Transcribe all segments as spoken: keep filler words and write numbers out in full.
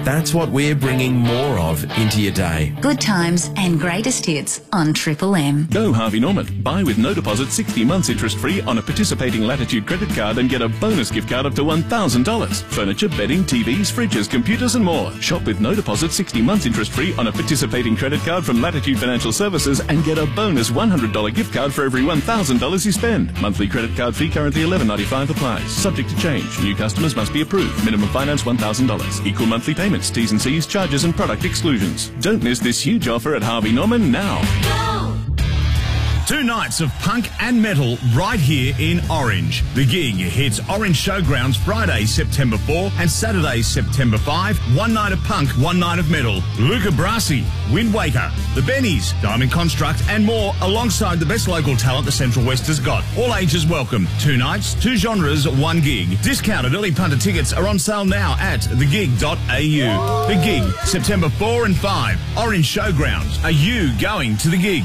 That's what we're bringing more of into your day. Good times and greatest hits on Triple M. Go Harvey Norman. Buy with no deposit sixty months interest free on a participating Latitude credit card and get a bonus gift card up to one thousand dollars. Furniture, bedding, T Vs, fridges, computers and more. Shop with no deposit sixty months interest free on a participating credit card from Latitude Financial Services and get a bonus one hundred dollars gift card for every one thousand dollars you spend. Monthly credit card fee currently eleven ninety-five applies. Subject to change. New customers must be approved. Minimum finance one thousand dollars. Equal monthly payments. T's and C's, charges and product exclusions. Don't miss this huge offer at Harvey Norman now. Go! Two nights of punk and metal right here in Orange. The Gig hits Orange Showgrounds Friday, September fourth and Saturday, September fifth. One night of punk, one night of metal. Luca Brasi, Wind Waker, The Bennies, Diamond Construct and more alongside the best local talent the Central West has got. All ages welcome. Two nights, two genres, one gig. Discounted early punter tickets are on sale now at the gig dot a u. The Gig, September fourth and fifth. Orange Showgrounds. Are you going to The Gig?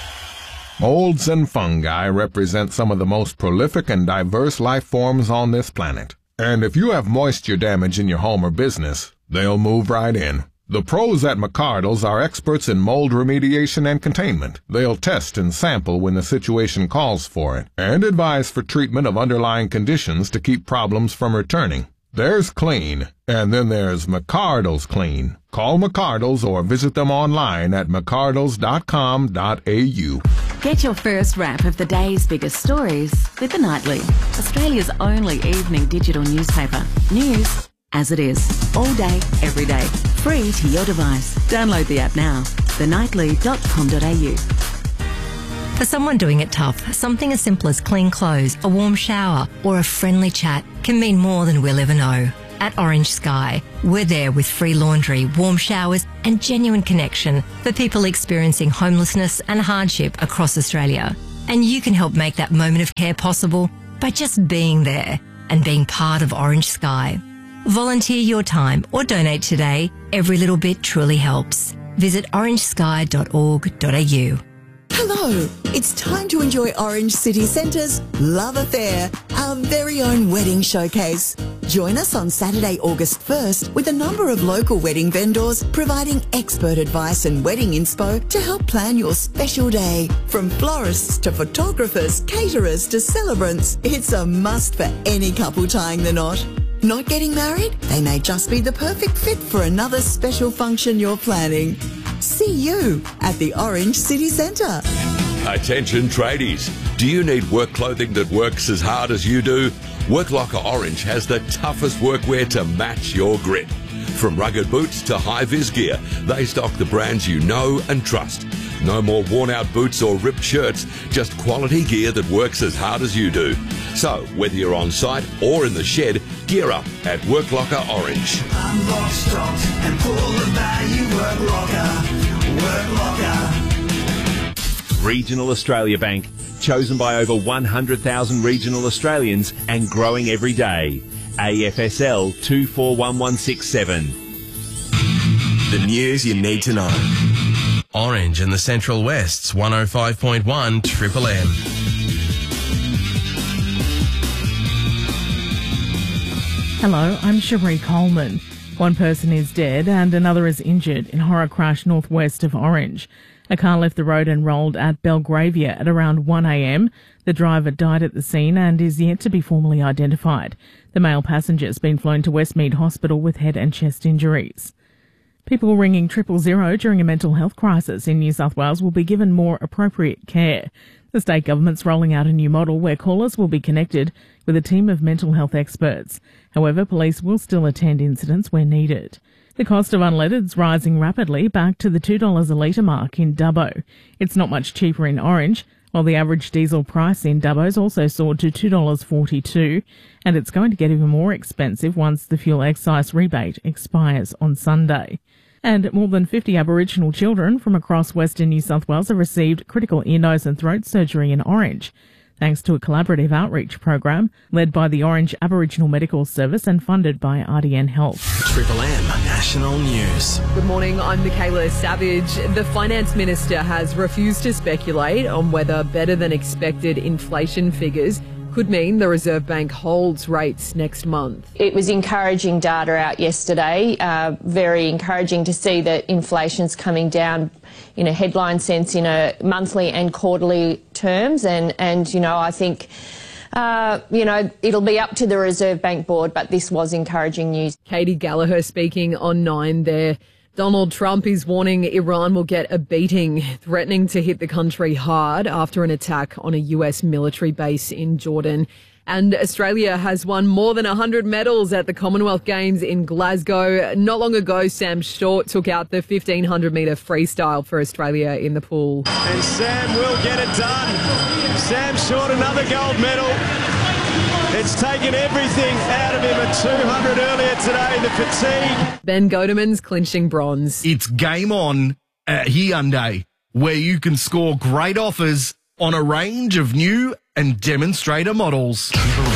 Molds and fungi represent some of the most prolific and diverse life forms on this planet. And if you have moisture damage in your home or business, they'll move right in. The pros at McCardle's are experts in mold remediation and containment. They'll test and sample when the situation calls for it, and advise for treatment of underlying conditions to keep problems from returning. There's clean, and then there's McCardle's Clean. Call McCardle's or visit them online at mccardles dot com dot a u. Get your first wrap of the day's biggest stories with The Nightly, Australia's only evening digital newspaper. News as it is, all day, every day, free to your device. Download the app now, the nightly dot com dot a u. For someone doing it tough, something as simple as clean clothes, a warm shower or a friendly chat can mean more than we'll ever know. At Orange Sky, we're there with free laundry, warm showers and genuine connection for people experiencing homelessness and hardship across Australia. And you can help make that moment of care possible by just being there and being part of Orange Sky. Volunteer your time or donate today. Every little bit truly helps. Visit orange sky dot org dot a u. Hello, it's time to enjoy Orange City Centre's Love Affair, our very own wedding showcase. Join us on Saturday, August first with a number of local wedding vendors providing expert advice and wedding inspo to help plan your special day. From florists to photographers, caterers to celebrants, it's a must for any couple tying the knot. Not getting married? They may just be the perfect fit for another special function you're planning. See you at the Orange City Centre. Attention tradies. Do you need work clothing that works as hard as you do? Worklocker Orange has the toughest workwear to match your grit. From rugged boots to high-vis gear, they stock the brands you know and trust. No more worn-out boots or ripped shirts, just quality gear that works as hard as you do. So, whether you're on site or in the shed, gear up at Worklocker Orange. Unlock stocks and pull the value. Worklocker, Worklocker. Regional Australia Bank, chosen by over one hundred thousand regional Australians and growing every day. A F S L two four one one six seven. The news you need to know. Orange and the Central West's one oh five point one Triple M. Hello, I'm Cherie Coleman. One person is dead and another is injured in a horror crash northwest of Orange. A car left the road and rolled at Belgravia at around one a m. The driver died at the scene and is yet to be formally identified. The male passenger has been flown to Westmead Hospital with head and chest injuries. People ringing triple zero during a mental health crisis in New South Wales will be given more appropriate care. The state government's rolling out a new model where callers will be connected with a team of mental health experts. However, police will still attend incidents where needed. The cost of unleaded's rising rapidly back to the two dollars a litre mark in Dubbo. It's not much cheaper in Orange, while the average diesel price in Dubbo's also soared to two dollars forty-two, and it's going to get even more expensive once the fuel excise rebate expires on Sunday. And more than fifty Aboriginal children from across Western New South Wales have received critical ear, nose and throat surgery in Orange, thanks to a collaborative outreach program led by the Orange Aboriginal Medical Service and funded by R D N Health. Triple M National News. Good morning, I'm Michaela Savage. The Finance Minister has refused to speculate on whether better than expected inflation figures could mean the Reserve Bank holds rates next month. It was encouraging data out yesterday, uh, very encouraging to see that inflation's coming down in a headline sense in a monthly and quarterly terms, and, and you know, I think Uh, you know, it'll be up to the Reserve Bank Board, but this was encouraging news. Katie Gallagher speaking on Nine there. Donald Trump is warning Iran will get a beating, threatening to hit the country hard after an attack on a U S military base in Jordan. And Australia has won more than one hundred medals at the Commonwealth Games in Glasgow. Not long ago, Sam Short took out the fifteen hundred metre freestyle for Australia in the pool. And Sam will get it done. Sam Short, another gold medal. It's taken everything out of him at two hundred earlier today, the fatigue. Ben Godeman's clinching bronze. It's game on at Hyundai, where you can score great offers on a range of new and demonstrator models.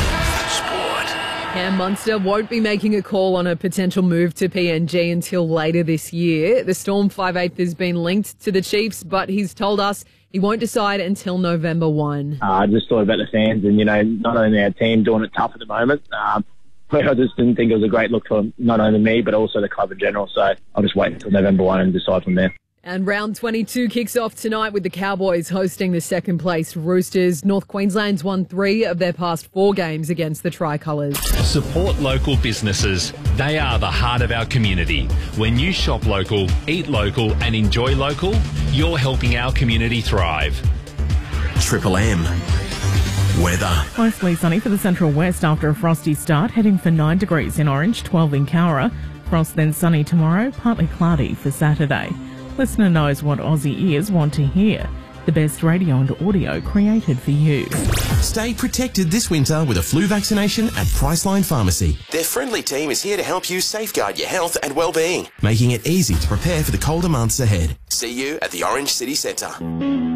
Cam Munster won't be making a call on a potential move to P N G until later this year. The Storm five eighth has been linked to the Chiefs, but he's told us he won't decide until November first. Uh, I just thought about the fans and, you know, not only our team doing it tough at the moment, um, but I just didn't think it was a great look for not only me, but also the club in general. So I'll just wait until November first and decide from there. And round twenty-two kicks off tonight with the Cowboys hosting the second place Roosters. North Queensland's won three of their past four games against the Tricolours. Support local businesses. They are the heart of our community. When you shop local, eat local and enjoy local, you're helping our community thrive. Triple M. Weather. Mostly sunny for the central west after a frosty start, heading for nine degrees in Orange, twelve in Cowra. Frost then sunny tomorrow, partly cloudy for Saturday. Listener knows what Aussie ears want to hear. The best radio and audio created for you. Stay protected this winter with a flu vaccination at Priceline Pharmacy. Their friendly team is here to help you safeguard your health and well-being, making it easy to prepare for the colder months ahead. See you at the Orange City Centre.